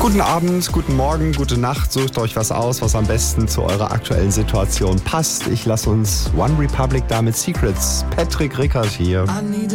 Guten Abend, guten Morgen, gute Nacht. Sucht euch was aus, was am besten zu eurer aktuellen Situation passt. Ich lasse uns One Republic da mit Secrets. Patrick Rickard hier.